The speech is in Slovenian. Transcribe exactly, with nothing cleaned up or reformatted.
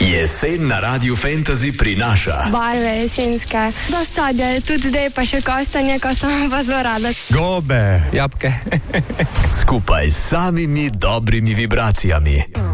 Jesen na Radiu Fantasy prinaša barve jesenske, dosti sadja je tudi zdaj, pa še kostanje, ko sem pa zelo rada. Gobe, jabke. skupaj s samimi dobrimi vibracijami.